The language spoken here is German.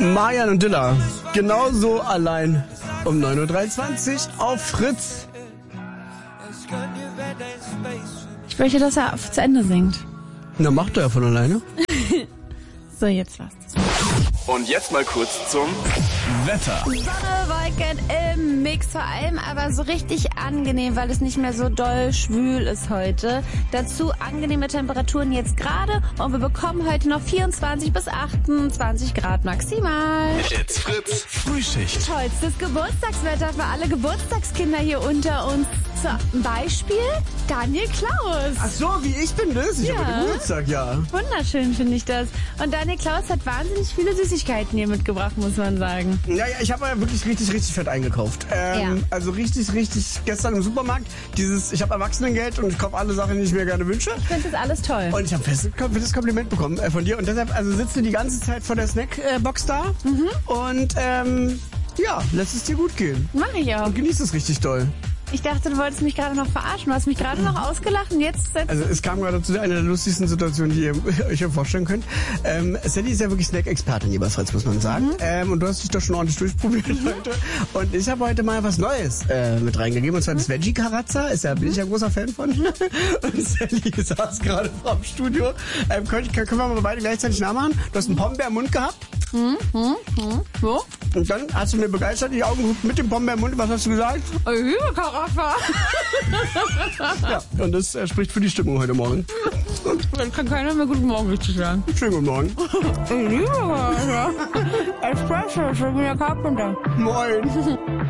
Marian und Dilla, genauso allein um 9.23 Uhr auf Fritz. Ich möchte, dass er zu Ende singt. Na, macht er ja von alleine. So, jetzt war's. Und jetzt mal kurz zum Wetter. Sonne, Wolken im Mix, vor allem aber so richtig angenehm, weil es nicht mehr so doll schwül ist heute. Dazu angenehme Temperaturen jetzt gerade und wir bekommen heute noch 24 bis 28 Grad maximal. It's Fritz Frühschicht. Tollstes Geburtstagswetter für alle Geburtstagskinder hier unter uns. Zum Beispiel Daniel Klaus. Ach so, wie ich bin das? Ich habe heute Geburtstag, ja. Wunderschön finde ich das. Und Daniel Klaus hat wahnsinnig viele Süßigkeiten hier mitgebracht, muss man sagen. Ja, ich habe ja wirklich richtig fett eingekauft. Also richtig, gestern im Supermarkt, ich habe Erwachsenengeld und ich kaufe alle Sachen, die ich mir gerne wünsche. Ich finde das alles toll. Und ich habe fettes Kompliment bekommen von dir. Und deshalb sitzt du die ganze Zeit vor der Snackbox da und lässt es dir gut gehen. Mach ich auch. Und genießt es richtig doll. Ich dachte, du wolltest mich gerade noch verarschen. Du hast mich gerade noch ausgelacht und jetzt... Also es kam gerade zu einer der lustigsten Situationen, die ihr euch ja vorstellen könnt. Sally ist ja wirklich Snack-Expertin jeweils, muss man sagen. Und du hast dich doch schon ordentlich durchprobiert heute. Und ich habe heute mal was Neues mit reingegeben. Und zwar das Veggie-Karazza. Bin ich ja großer Fan von. Und Sally saß gerade vor dem Studio. Können wir mal beide gleichzeitig nachmachen? Du hast einen Pombeer im Mund gehabt. Wo? Und dann hast du mir begeistert die Augen geguckt mit dem Pombeer im Mund. Was hast du gesagt? Karazza. Ja, und das spricht für die Stimmung heute Morgen. Dann kann keiner mehr guten Morgen richtig sagen. Schönen guten Morgen. Ich liebe Karazza. Espresso, so wie der Carpenter. Moin.